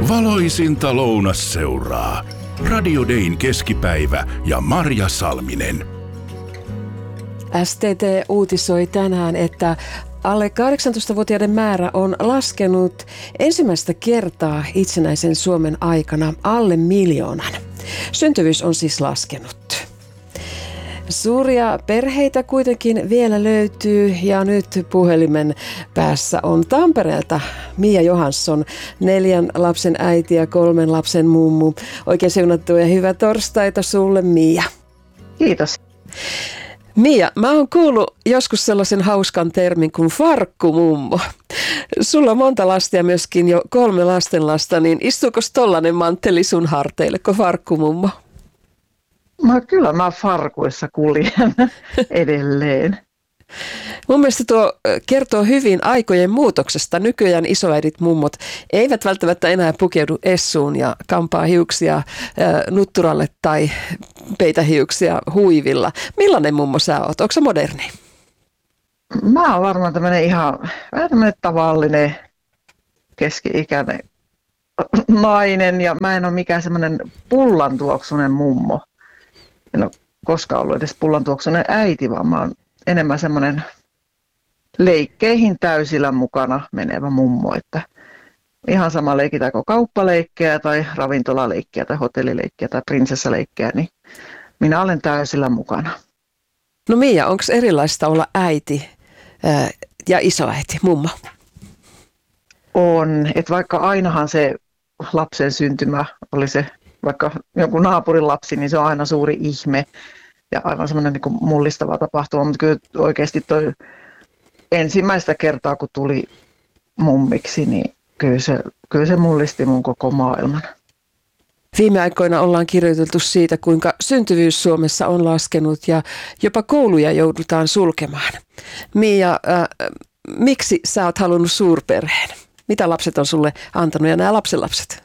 Valoisinta lounasseuraa. Radio Dayn keskipäivä ja Marja Salminen. STT uutisoi tänään, että alle 18-vuotiaiden määrä on laskenut ensimmäistä kertaa itsenäisen Suomen aikana alle 1 000 000. Syntyvyys on siis laskenut. Suuria perheitä kuitenkin vielä löytyy ja nyt puhelimen päässä on Tampereelta Mia Johansson, 4 lapsen äiti ja 3 lapsen mummu. Oikein siunattua ja hyvää torstaita sulle, Mia. Kiitos. Mia, mä oon kuullut joskus sellaisen hauskan termin kuin farkkumummo. Sulla on monta lasta ja myöskin jo 3 lastenlasta, niin istuuko tollainen mantteli sun harteille kuin farkkumummo? Kyllä mä farkuissa kuljen edelleen. Mun mielestä tuo kertoo hyvin aikojen muutoksesta. Nykyään isoäidit mummot eivät välttämättä enää pukeudu essuun ja kampaa hiuksia nutturalle tai peitä hiuksia huivilla. Millainen mummo sä oot? Onko sä moderni? Mä oon varmaan vähän tämmöinen tavallinen keski-ikäinen nainen ja mä en ole mikään semmoinen pullantuoksunen mummo. En ole koskaan ollut edes pullantuoksunen äiti, vaan mä oon enemmän semmoinen leikkeihin täysillä mukana menevä mummo, että ihan sama leikitäänkö kauppaleikkeä tai ravintolaleikkiä tai hotellileikkiä tai prinsessaleikkiä, niin minä olen täysillä mukana. No Mia, onko erilaista olla äiti ja isoäiti, mummo? On, että vaikka ainahan se lapsen syntymä oli se, vaikka jonkun naapurin lapsi, niin se on aina suuri ihme ja aivan semmoinen niin kuin mullistava tapahtuma, mutta kyllä oikeasti toi ensimmäistä kertaa, kun tuli mummiksi, niin kyllä se mullisti mun koko maailman. Viime aikoina ollaan kirjoiteltu siitä, kuinka syntyvyys Suomessa on laskenut ja jopa kouluja joudutaan sulkemaan. Mia, miksi sä oot halunnut suurperheen? Mitä lapset on sulle antanut ja nämä lapsenlapset?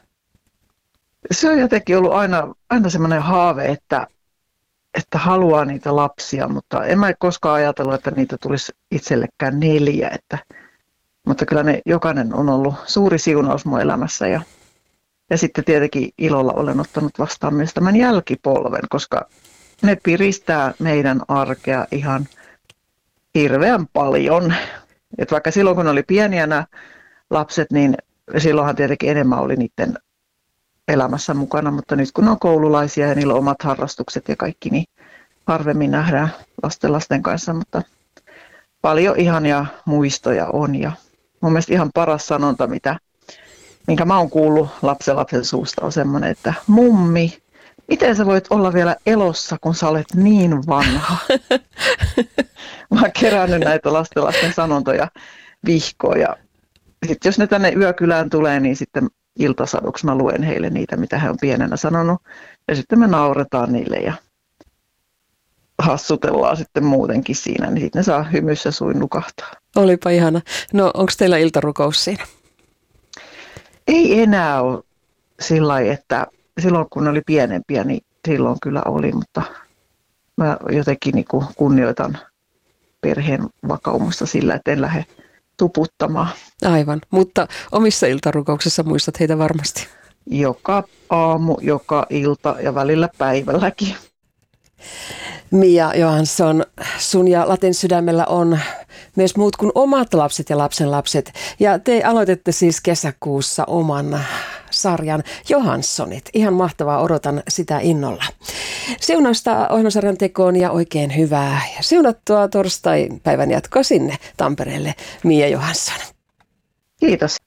Se on jotenkin ollut aina semmoinen haave, että haluaa niitä lapsia, mutta en mä koskaan ajatellut, että niitä tulisi itsellekään 4. Mutta kyllä jokainen on ollut suuri siunaus mun elämässä ja sitten tietenkin ilolla olen ottanut vastaan myös tämän jälkipolven, koska ne piristää meidän arkea ihan hirveän paljon. Et vaikka silloin kun oli pieniä nämä lapset, niin silloinhan tietenkin enemmän oli niiden elämässä mukana, mutta nyt kun on koululaisia ja niillä on omat harrastukset ja kaikki, niin harvemmin nähdään lasten kanssa, mutta paljon ihania muistoja on ja mun mielestä ihan paras sanonta, minkä mä oon kuullut lapsen suusta on semmoinen, että mummi, miten sä voit olla vielä elossa, kun sä olet niin vanha? Mä oon kerännyt näitä lasten sanontoja vihkoon ja sitten jos ne tänne yökylään tulee, niin sitten iltasaduksi mä luen heille niitä, mitä he on pienenä sanonut. Ja sitten me nauretaan niille ja hassutellaan sitten muutenkin siinä, niin sitten ne saa hymyssä suin nukahtaa. Olipa ihana. No onko teillä iltarukous siinä? Ei enää ole sillä lailla, että silloin kun ne oli pienempiä, niin silloin kyllä oli, mutta mä jotenkin niin kuin kunnioitan perheen vakaumusta sillä, että en lähde tuputtamaan. Aivan, mutta omissa iltarukouksissa muistat heitä varmasti. Joka aamu, joka ilta ja välillä päivälläkin. Mia Johansson, sun ja Laten sydämellä on myös muut kuin omat lapset ja lapsenlapset. Ja te aloitette siis kesäkuussa oman sarjan Johanssonit. Ihan mahtavaa, odotan sitä innolla. Siunausta ohjelmasarjan tekoon ja oikein hyvää ja siunattua torstai-päivän jatkoa sinne Tampereelle, Mia Johansson. Kiitos.